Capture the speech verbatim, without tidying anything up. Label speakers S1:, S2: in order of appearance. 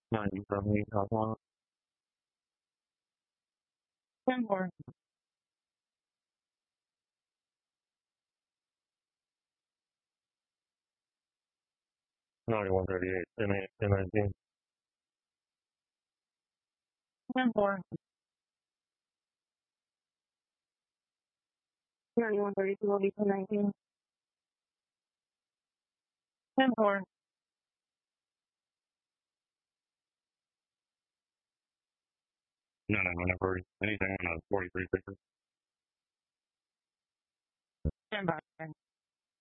S1: ninety from me, top one. ten more. ninety-one thirty-eight, ten eight, ten nineteen. ten more. ninety-one thirty-two will be ten nineteen. ten more. No, no, no, forty. Anything on a forty-three figure. Stand by.